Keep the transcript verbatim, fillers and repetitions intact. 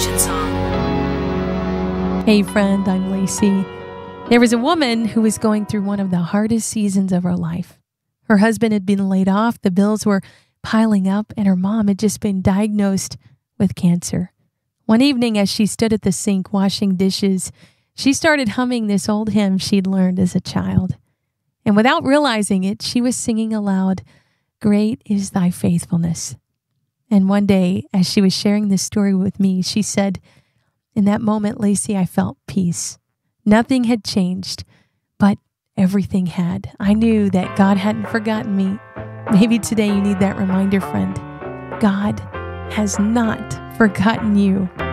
Redemption Song. Hey friend, I'm Lacey. There was a woman who was going through one of the hardest seasons of her life. Her husband had been laid off, the bills were piling up, and her mom had just been diagnosed with cancer. One evening, as she stood at the sink washing dishes, she started humming this old hymn she'd learned as a child. And without realizing it, she was singing aloud, "Great is thy faithfulness." And one day, as she was sharing this story with me, she said, "In that moment, Lacey, I felt peace. Nothing had changed, but everything had. I knew that God hadn't forgotten me." Maybe today you need that reminder, friend. God has not forgotten you.